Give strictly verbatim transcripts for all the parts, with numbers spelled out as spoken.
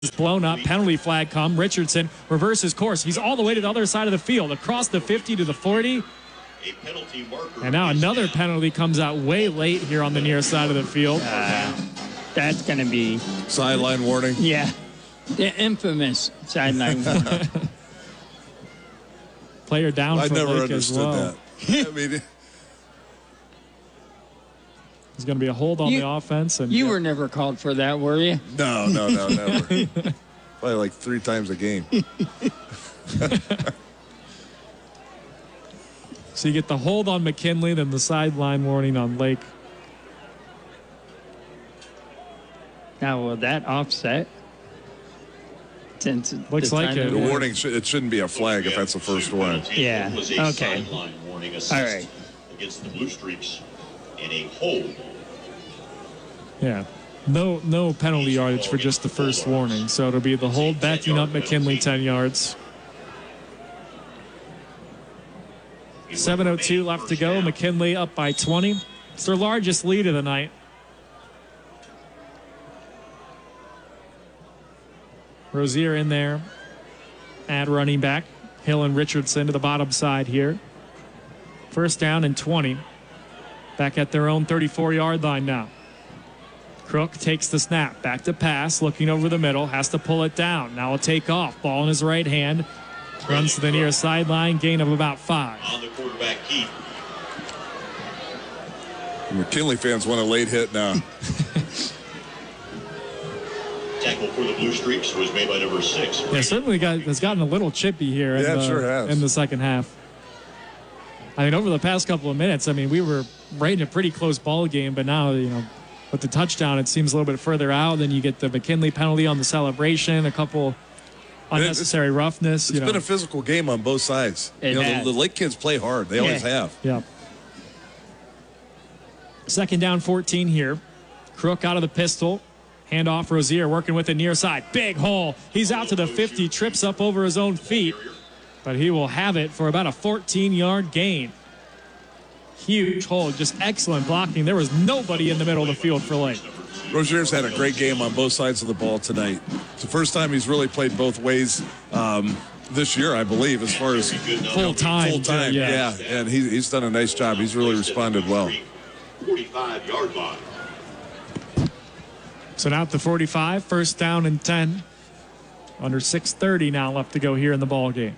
blown up, penalty flag come. Richardson reverses course. He's all the way to the other side of the field, across the fifty to the forty. A penalty marker. And now another penalty comes out way late here on the near side of the field. Uh, that's going to be... Sideline warning. Yeah. The infamous sideline warning. Player down I for never Lake understood as well. that. I mean, There's going to be a hold on You- the offense. And You were never called for that, were you? no, no, no, never. Probably like three times a game. So you get the hold on McKinley, then the sideline warning on Lake. Now, will that offset? Since Looks the like time it. of The Yeah. warning, sh- it shouldn't be a flag if that's the first one. Yeah, It was a okay. sideline warning assist All right. against the Blue Streaks and a hold. Yeah. No no penalty yardage for just the first warning. So it'll be the hold backing up McKinley ten yards. seven oh two left to go. McKinley up by twenty. It's their largest lead of the night. Rozier in there at running back. Hill and Richardson to the bottom side here. First down and twenty. Back at their own thirty-four-yard line now. Crook takes the snap. Back to pass. Looking over the middle. Has to pull it down. Now a take off. Ball in his right hand. Runs to the near sideline. Gain of about five. On the quarterback keep. McKinley fans want a late hit now. Tackle for the Blue Streaks was made by number six. Yeah, certainly got, has gotten a little chippy here in, Yeah, it the, sure has. in the second half. I mean, over the past couple of minutes, I mean, we were right in a pretty close ball game, but now, you know, with the touchdown, it seems a little bit further out. Then you get the McKinley penalty on the celebration, a couple unnecessary it's- roughness. It's you know. been a physical game on both sides. It you know, has. the, the Lake kids play hard. They always Yeah. have. Yeah. Second down, fourteen here. Crook out of the pistol. Handoff, Rozier working with the near side. Big hole. He's out to the fifty, trips up over his own feet, but he will have it for about a fourteen-yard gain. Huge hole, just excellent blocking. There was nobody in the middle of the field for Lake. Rozier's had a great game on both sides of the ball tonight. It's the first time he's really played both ways um, this year, I believe, as far as Full time. full time. Yeah. Yeah, and he, he's done a nice job. He's really responded well. forty-five-yard line. So now at the forty-five, first down and ten. Under six thirty now left to go here in the ball game.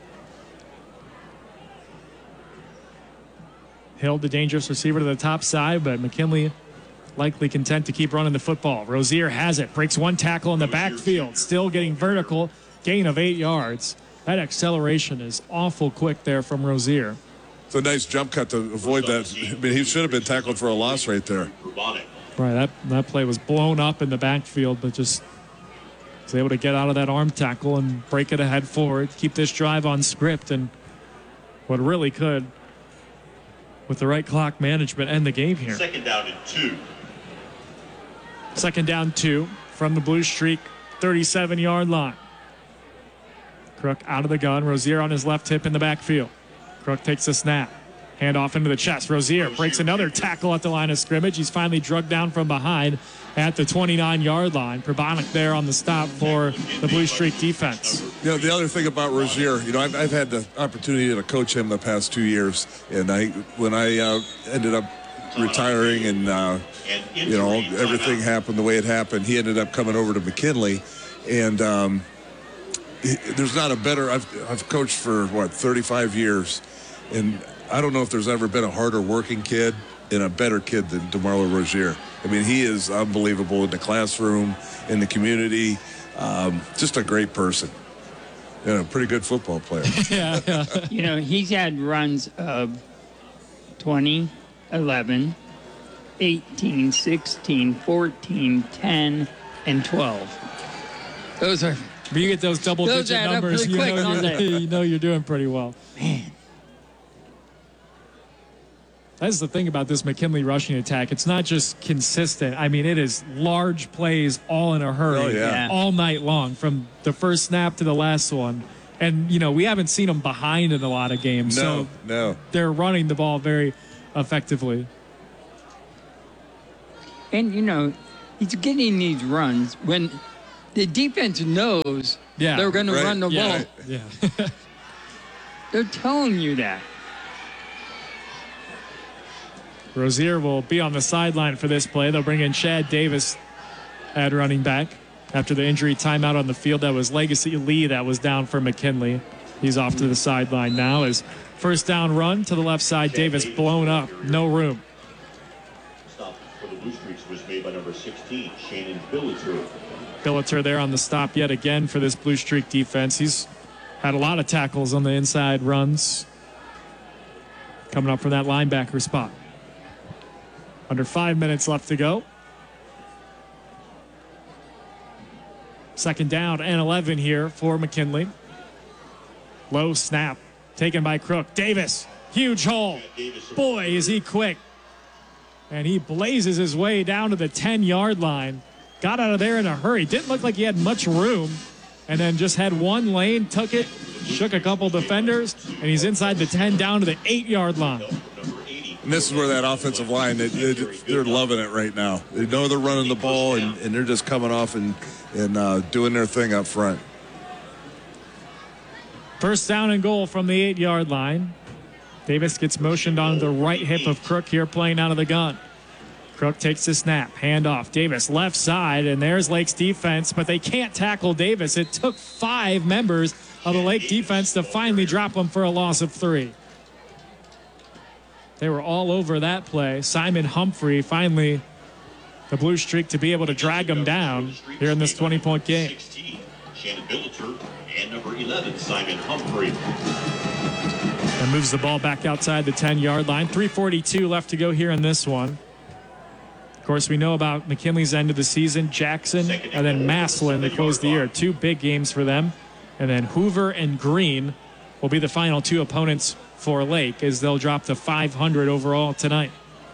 Hill, the dangerous receiver to the top side, but McKinley likely content to keep running the football. Rozier has it, breaks one tackle in the backfield, still getting vertical, gain of eight yards. That acceleration is awful quick there from Rozier. It's a nice jump cut to avoid that. I mean, he should have been tackled for a loss right there. Robotic. Right, that, that play was blown up in the backfield, but just was able to get out of that arm tackle and break it ahead forward, keep this drive on script, and what really could, with the right clock management, end the game here. Second down and two. Second down two from the Blue Streak thirty-seven-yard line. Crook out of the gun. Rozier on his left hip in the backfield. Crook takes a snap. Hand off into the chest. Rozier breaks another tackle at the line of scrimmage. He's finally drugged down from behind at the twenty-nine-yard line. Probonic there on the stop for the Blue Streak defense. You know, the other thing about Rozier, you know, I've, I've had the opportunity to coach him the past two years, and I when I uh, ended up retiring and, uh, you know, everything happened the way it happened, he ended up coming over to McKinley, and um, he, there's not a better, I've, I've coached for, what, thirty-five years, and I don't know if there's ever been a harder working kid and a better kid than DeMarlo Rozier. I mean, he is unbelievable in the classroom, in the community, um, just a great person. You know, pretty good football player. yeah, yeah. You know, he's had runs of twenty, eleven, eighteen, sixteen, fourteen, ten, and twelve. Those are, When you get those Those double-digit add up numbers, pretty you, quick, know don't you're, they? you know you're doing pretty well. man, That's the thing about this McKinley rushing attack. It's not just consistent. I mean, it is large plays all in a hurry Oh, yeah. Yeah. all night long from the first snap to the last one. And, you know, we haven't seen them behind in a lot of games. No, So no. they're running the ball very effectively. and you know, he's getting these runs when the defense knows Yeah. they're going Right. to run the Yeah. ball. Yeah. They're telling you that. Rozier will be on the sideline for this play. They'll bring in Chad Davis at running back after the injury timeout on the field. That was Legacy Lee that was down for McKinley. He's off to the sideline now as first down run to the left side. Davis blown up. No room. Stop for the Blue Streaks was made by number sixteen, Shannon Billiter. Billiter there on the stop yet again for this Blue Streak defense. He's had a lot of tackles on the inside runs coming up from that linebacker spot. Under five minutes left to go. Second down and eleven here for McKinley. Low snap taken by Crook. Davis, huge hole. Boy, is he quick. And he blazes his way down to the ten-yard line. Got out of there in a hurry. Didn't look like he had much room. And then just had one lane, took it, shook a couple defenders, and he's inside the ten down to the eight-yard line. And this is where that offensive line, they, they, they're loving it right now. They know they're running the ball, and, and they're just coming off and, and uh, doing their thing up front. First down and goal from the eight-yard line. Davis gets motioned on the right hip of Crook here, playing out of the gun. Crook takes the snap, handoff. Davis left side, and there's Lake's defense, but they can't tackle Davis. It took five members of the Lake defense to finally drop him for a loss of three. They were all over that play. Simon Humphrey finally the blue streak to be able to drag him down here in this twenty-point game. sixteen, Shannon Billiter, and number eleven, Simon Humphrey. And moves the ball back outside the ten-yard line. three forty-two left to go here in this one. Of course, we know about McKinley's end of the season, Jackson, and then Massillon to close the year. Two big games for them. And then Hoover and Green will be the final two opponents for Lake as they'll drop to five hundred overall tonight.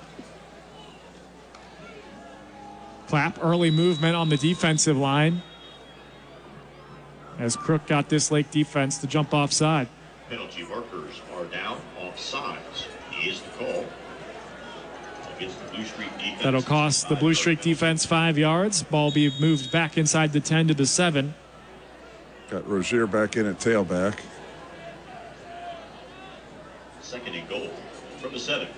Clapp, early movement on the defensive line as Crook got this Lake defense to jump offside. Penalty markers are down. Offsides is the call. Against the Blue Streak defense. That'll cost the Blue Streak defense five yards. Ball be moved back inside the ten to the seven. Got Rozier back in at tailback. Second and goal from the seven.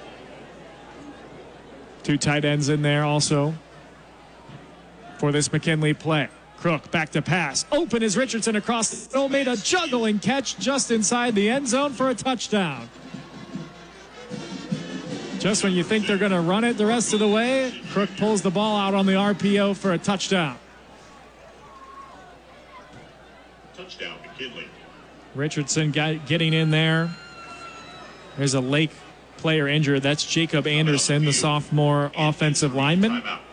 Two tight ends in there also for this McKinley play. Crook back to pass. Open is Richardson across the middle. Made a juggling catch just inside the end zone for a touchdown. Just when you think they're going to run it the rest of the way, Crook pulls the ball out on the R P O for a touchdown. Touchdown, McKinley. Richardson got, getting in there. There's a Lake player injured. That's Jacob Anderson, the sophomore offensive lineman. Timeout.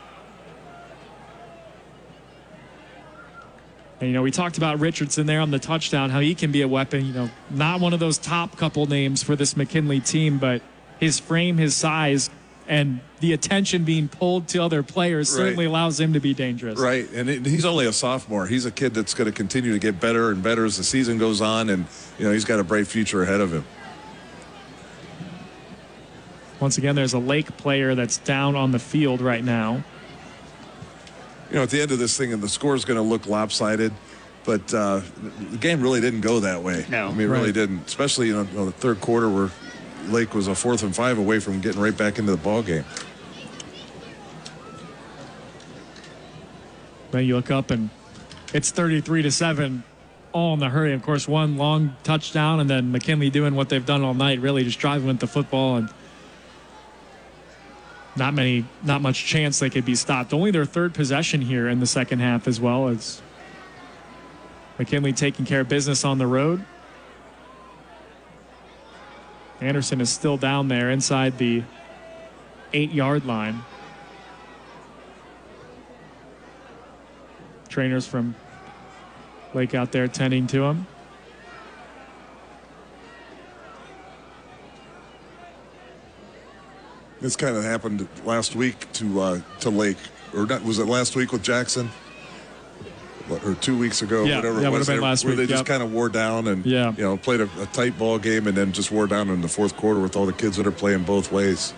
And, you know, we talked about Richardson there on the touchdown, how he can be a weapon. You know, not one of those top couple names for this McKinley team, but his frame, his size, and the attention being pulled to other players Right. certainly allows him to be dangerous. Right, and it, he's only a sophomore. He's a kid that's going to continue to get better and better as the season goes on, and, you know, he's got a bright future ahead of him. Once again, there's a Lake player that's down on the field right now. You know, at the end of this thing, and the score is going to look lopsided, but uh, the game really didn't go that way. No. I mean, it Right. really didn't, especially you know, in the third quarter where Lake was a fourth and five away from getting right back into the ball game. Then you look up and it's thirty-three to seven, all in the hurry. Of course, one long touchdown, and then McKinley doing what they've done all night, really just driving with the football, and not many, not much chance they could be stopped. Only their third possession here in the second half, as well as McKinley taking care of business on the road. Anderson is still down there inside the eight-yard line. Trainers from Lake out there tending to him. This kind of happened last week to uh, to Lake, or not? Was it last week with Jackson? Or two weeks ago, Yeah, whatever yeah, it would was, have been there, last where week, they just yep. kind of wore down and Yeah. you know played a, a tight ball game and then just wore down in the fourth quarter with all the kids that are playing both ways.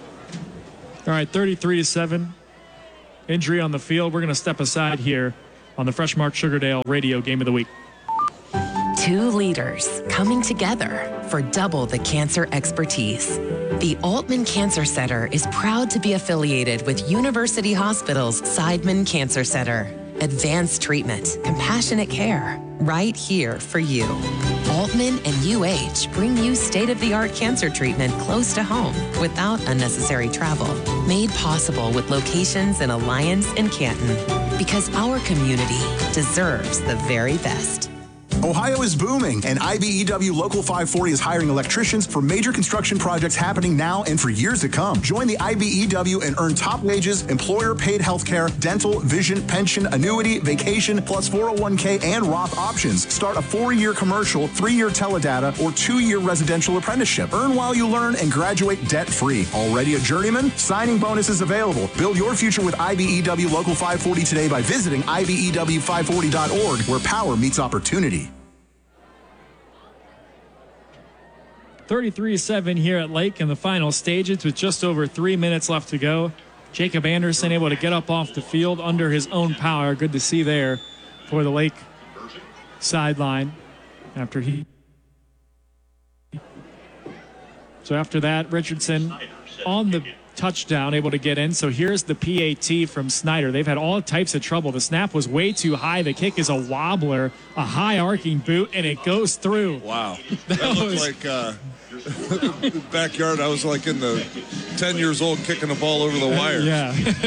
All right, thirty-three to seven. Injury on the field. We're going to step aside here on the Freshmark Sugardale Radio Game of the Week. Two leaders coming together for double the cancer expertise. The Altman Cancer Center is proud to be affiliated with University Hospital's Seidman Cancer Center. Advanced treatment, compassionate care, right here for you. Altman and U H bring you state-of-the-art cancer treatment close to home without unnecessary travel. Made possible with locations in Alliance and Canton. Because our community deserves the very best. Ohio is booming, and I B E W Local five forty is hiring electricians for major construction projects happening now and for years to come. Join the I B E W and earn top wages, employer-paid health care, dental, vision, pension, annuity, vacation, plus four oh one k and Roth options. Start a four-year commercial, three-year teledata, or two-year residential apprenticeship. Earn while you learn and graduate debt-free. Already a journeyman? Signing bonuses available. Build your future with I B E W Local five forty today by visiting I B E W five forty dot org, where power meets opportunity. thirty-three seven here at Lake in the final stages with just over three minutes left to go. Jacob Anderson able to get up off the field under his own power. Good to see there for the Lake sideline after he. So after that, Richardson on the touchdown, able to get in. So here's the P A T from Snyder. They've had all types of trouble. The snap was way too high. The kick is a wobbler, a high arcing boot, and it goes through. Wow. That, that looked was... like uh, backyard. I was like in the ten years old kicking the ball over the wire. Yeah.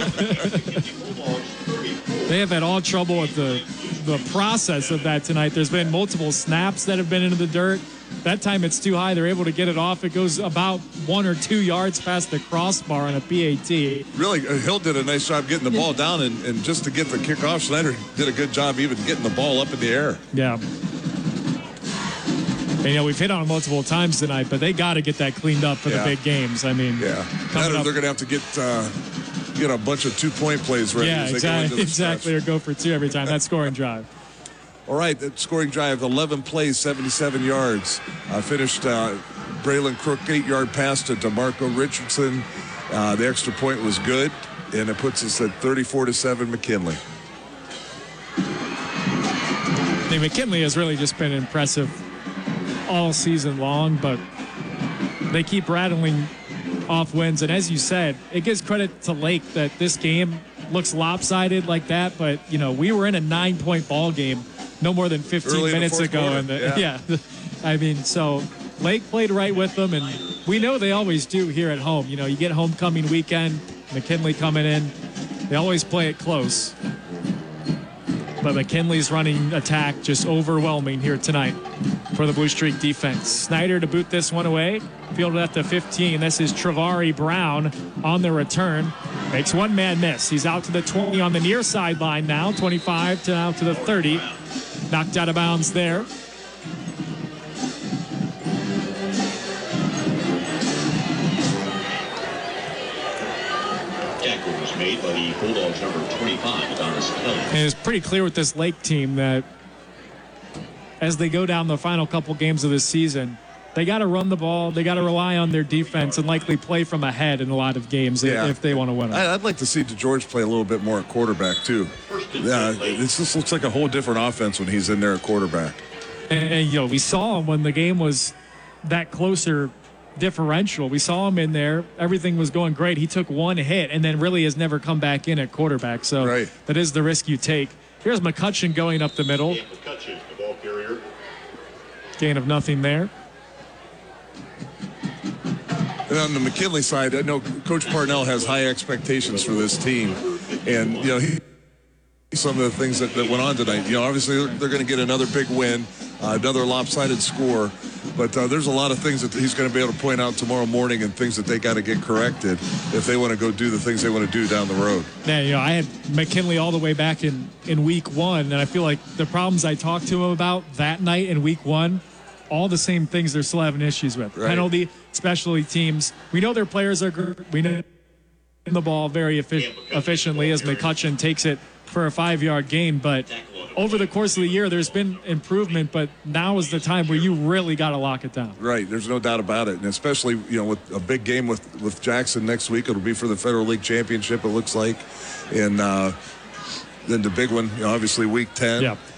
They have had all trouble with the, the process of that tonight. There's been multiple snaps that have been into the dirt. That time it's too high. They're able to get it off. It goes about one or two yards past the crossbar on a P A T. Really, Hill did a nice job getting the ball down, and, and just to get the kick off, Snyder did a good job even getting the ball up in the air. Yeah. And, you know, we've hit on it multiple times tonight, but they got to get that cleaned up for yeah. the big games. I mean, yeah. That or they're going to have to get uh, get a bunch of two-point plays ready. Yeah, as they exactly, go into the exactly. Or go for two every time. That scoring drive. All right, that scoring drive, eleven plays, seventy-seven yards. Uh, finished uh, Braylon Crook, eight-yard pass to DeMarco Richardson. Uh, the extra point was good, and it puts us at thirty-four to seven McKinley. I mean, McKinley has really just been impressive all season long, but they keep rattling off wins. And as you said, it gives credit to Lake that this game looks lopsided like that, but, you know, we were in a nine-point ball game no more than fifteen Early minutes in the ago. Quarter. And the, yeah. yeah, I mean, so Lake played right with them, and we know they always do here at home. You know, you get homecoming weekend, McKinley coming in, they always play it close. But McKinley's running attack just overwhelming here tonight for the Blue Streak defense. Snyder to boot this one away, fielded at the fifteen. This is Travari Brown on the return. Makes one man miss. He's out to the twenty on the near sideline now, twenty-five to now to the thirty. Knocked out of bounds there. Tackle was made by the Bulldogs number twenty-five, Adonis Kelly. And it's pretty clear with this Lake team that as they go down the final couple games of this season, they got to run the ball. They got to rely on their defense and likely play from ahead in a lot of games yeah. if they want to win them. I'd like to see DeGeorge play a little bit more at quarterback, too. Yeah, this just looks like a whole different offense when he's in there at quarterback. And, and, you know, we saw him when the game was that closer differential. We saw him in there. Everything was going great. He took one hit and then really has never come back in at quarterback. So right. that is the risk you take. Here's McCutcheon going up the middle. McCutcheon, the ball carrier. Gain of nothing there. And on the McKinley side, I know Coach Parnell has high expectations for this team. And, you know, he, some of the things that, that went on tonight, you know, obviously they're, they're going to get another big win, uh, another lopsided score. But uh, there's a lot of things that he's going to be able to point out tomorrow morning and things that they got to get corrected if they want to go do the things they want to do down the road. Yeah, you know, I had McKinley all the way back in, in week one, and I feel like the problems I talked to him about that night in week one, all the same things they're still having issues with. Right. Penalty, specialty teams. We know their players are good. We know the ball very effi- efficiently as McCutcheon takes it for a five-yard gain. But over the course of the year, there's been improvement, but now is the time where you really got to lock it down. Right. There's no doubt about it. And especially, you know, with a big game with, with Jackson next week, it'll be for the Federal League Championship, it looks like. And, uh, then the big one, you know, obviously week ten. Yeah.